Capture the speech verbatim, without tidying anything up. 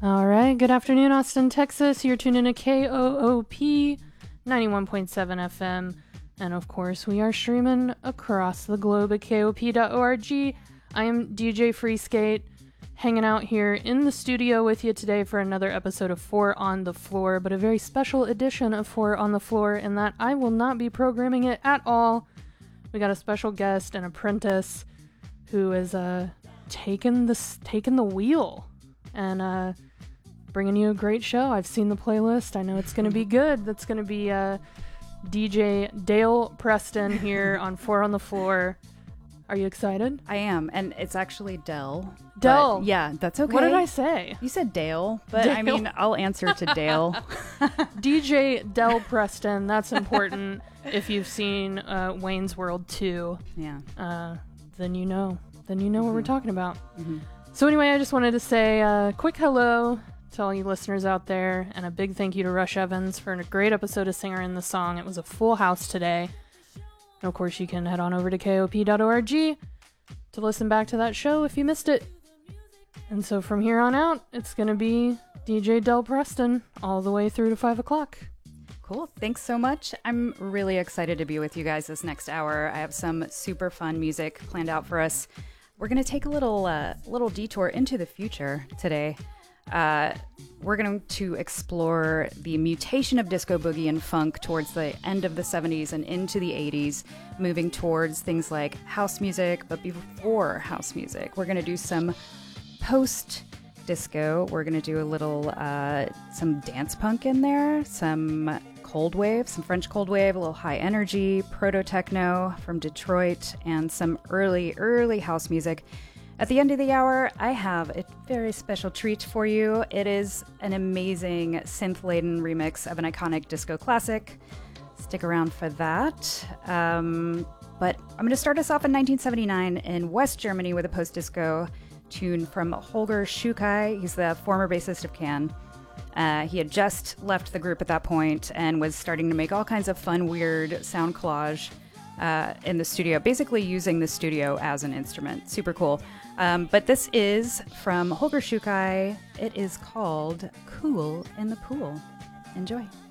All right. Good afternoon, Austin, Texas. You're tuned in to K O O P ninety-one point seven F M. And of course, we are streaming across the globe at K O P dot org. I am D J Freeskate, hanging out here in the studio with you today for another episode of Four on the Floor, but a very special edition of Four on the Floor in that I will not be programming it at all. We got a special guest, an apprentice, who is uh, taking the, taking the wheel and uh, bringing you a great show. I've seen the playlist. I know it's going to be good. That's going to be uh, D J Dale Preston here on Four on the Floor. Are you excited? I am, and it's actually Dell. Dell? Yeah, that's okay. What did I say? You said Dale, but Dale. I mean, I'll answer to Dale. D J Dell Preston, that's important. If you've seen uh, Wayne's World two, yeah, uh, then you know. Then you know mm-hmm. what we're talking about. Mm-hmm. So anyway, I just wanted to say a quick hello to all you listeners out there, and a big thank you to Rush Evans for a great episode of Singer in the Song. It was a full house today. And of course, you can head on over to K O P dot org to listen back to that show if you missed it. And so from here on out, it's going to be D J Dell Preston all the way through to five o'clock. Cool. Thanks so much. I'm really excited to be with you guys this next hour. I have some super fun music planned out for us. We're going to take a little uh, little detour into the future today. Uh, we're going to explore the mutation of disco boogie and funk towards the end of the seventies and into the eighties, moving towards things like house music, but before house music. We're going to do some post-disco. We're going to do a little, uh, some dance punk in there, some cold wave, some French cold wave, a little high energy, proto-techno from Detroit, and some early, early house music. At the end of the hour, I have a very special treat for you. It is an amazing synth-laden remix of an iconic disco classic. Stick around for that. Um, but I'm going to start us off in nineteen seventy-nine in West Germany with a post-disco tune from Holger Schukai. He's the former bassist of Can. Uh, he had just left the group at that point and was starting to make all kinds of fun, weird sound collage uh, in the studio, basically using the studio as an instrument. Super cool. Um, but this is from Holger Schukai. It is called Cool in the Pool. Enjoy.